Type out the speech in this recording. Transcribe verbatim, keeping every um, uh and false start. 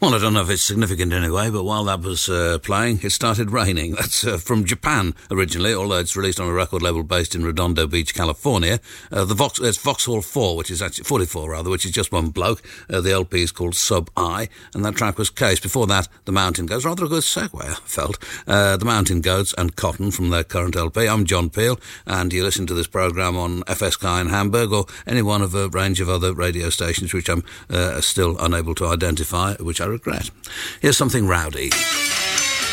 Well, I don't know if it's significant anyway, but while that was uh, playing, it started raining. That's uh, from Japan originally, although it's released on a record label based in Redondo Beach, California. Uh, the Vox, it's Vauxhall four, which is actually forty-four rather, which is just one bloke. Uh, the L P is called Sub I, and that track was Case. Before that, The Mountain Goats. Rather a good segue, I felt. Uh, the Mountain Goats and Cotton from their current L P. I'm John Peel, and you listen to this programme on F S K in Hamburg or any one of a range of other radio stations which I'm uh, still unable to identify, which I regret. Here's something rowdy.